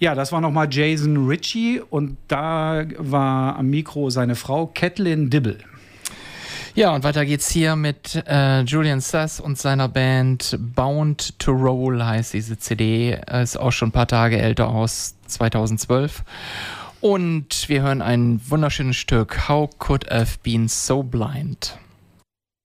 Ja, das war nochmal Jason Ritchie und da war am Mikro seine Frau Caitlin Dibble. Ja, und weiter geht's hier mit Julian Sass und seiner Band. Bound to Roll heißt diese CD. Ist auch schon ein paar Tage älter, aus 2012. Und wir hören ein wunderschönes Stück, How Could I've Been So Blind?